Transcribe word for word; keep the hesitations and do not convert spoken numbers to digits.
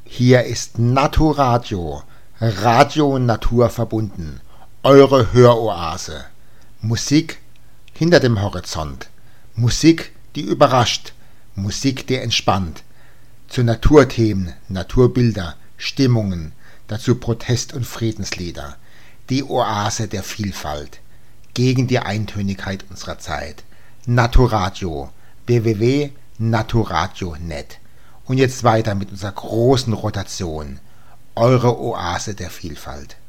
Hier ist Naturadio, Radio Natur verbunden, eure Höroase. Musik hinter dem Horizont, Musik, die überrascht, Musik, die entspannt. Zu Naturthemen, Naturbilder, Stimmungen, dazu Protest- und Friedenslieder. Die Oase der Vielfalt, gegen die Eintönigkeit unserer Zeit. Naturadio, w w w punkt naturadio punkt net. Und jetzt weiter mit unserer großen Rotation. Eure Oase der Vielfalt.